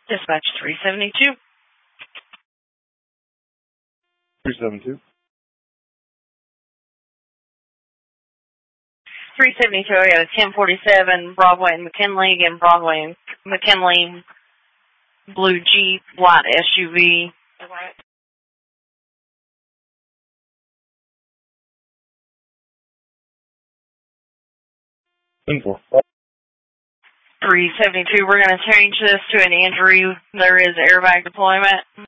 Dispatch 372. 372. 372, I got a 1047 Broadway and McKinley. Again, Broadway and McKinley, blue Jeep, white SUV. Right. 372, we're going to change this to an injury. There is airbag deployment.